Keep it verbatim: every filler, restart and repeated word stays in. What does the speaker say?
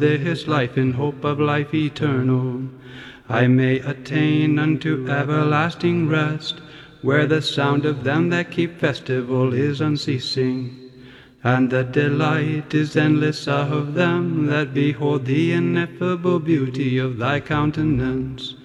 this life in hope of life eternal, I may attain unto everlasting rest, where the sound of them that keep festival is unceasing, and the delight is endless of them that behold the ineffable beauty of thy countenance.